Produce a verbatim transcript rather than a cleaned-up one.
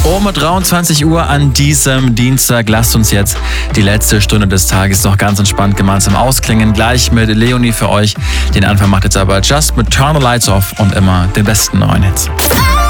Um dreiundzwanzig Uhr an diesem Dienstag lasst uns jetzt die letzte Stunde des Tages noch ganz entspannt gemeinsam ausklingen. Gleich mit Leonie für euch. Den Anfang macht jetzt aber Just mit Turn the Lights Off und immer den besten neuen Hits.